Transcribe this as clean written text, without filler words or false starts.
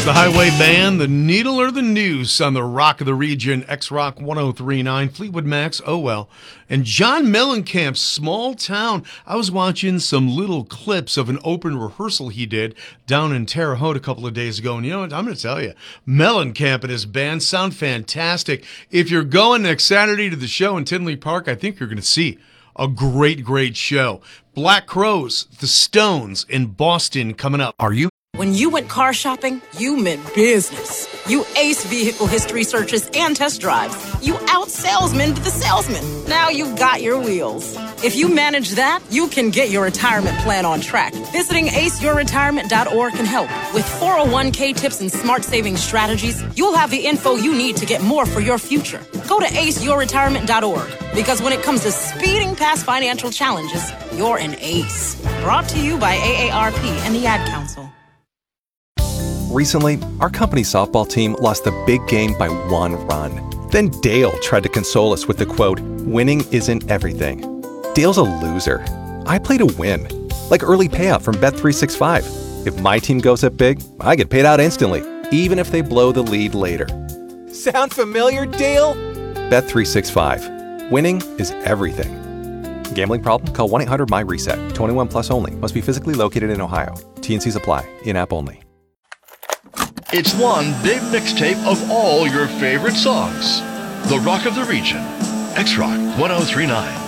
The Highway Band, The Needle or the Noose on the Rock of the Region, X-Rock 1039, Fleetwood Mac's Oh Well, and John Mellencamp's Small Town. I was watching some little clips of an open rehearsal he did down in Terre Haute a couple of days ago, and you know what, I'm going to tell you, Mellencamp and his band sound fantastic. If you're going next Saturday to the show in Tinley Park, I think you're going to see a great, great show. Black Crowes, The Stones in Boston coming up. Are you? When you went car shopping, you meant business. You aced vehicle history searches and test drives. You out-salesmaned the salesman. Now you've got your wheels. If you manage that, you can get your retirement plan on track. Visiting aceyourretirement.org can help. With 401k tips and smart saving strategies, you'll have the info you need to get more for your future. Go to aceyourretirement.org, because when it comes to speeding past financial challenges, you're an ace. Brought to you by AARP and the Ad Council. Recently, our company's softball team lost the big game by 1 run. Then Dale tried to console us with the quote, "Winning isn't everything." Dale's a loser. I play to win. Like early payout from Bet365. If my team goes up big, I get paid out instantly, even if they blow the lead later. Sound familiar, Dale? Bet365. Winning is everything. Gambling problem? Call 1-800-MY-RESET. 21 plus only. Must be physically located in Ohio. T&Cs apply. In-app only. It's one big mixtape of all your favorite songs. The Rock of the Region. X-Rock 1039.